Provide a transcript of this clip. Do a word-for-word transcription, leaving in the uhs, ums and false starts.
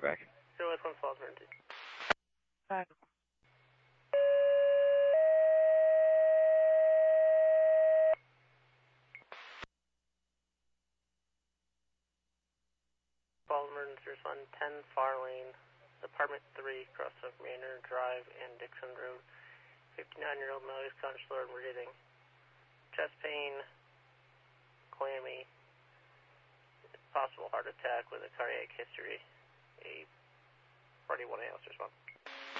back. Zero West One Falls emergency. Bye. Falls emergency respond ten Far Lane, Apartment three, across of Manor Drive and Dixon Road. fifty-nine-year-old male is conscious and breathing. Chest pain, clammy, possible heart attack with a cardiac history. A party one A L respond.